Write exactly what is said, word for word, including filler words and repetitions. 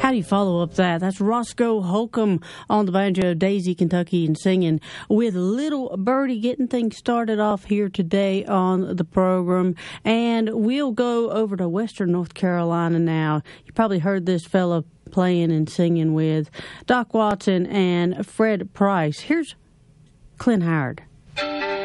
How do you follow up that? That's Roscoe Holcomb on the banjo, Daisy, Kentucky, and singing with Little Birdie, getting things started off here today on the program. And we'll go over to Western North Carolina now. You probably heard this fella playing and singing with Doc Watson and Fred Price. Here's Clint Howard.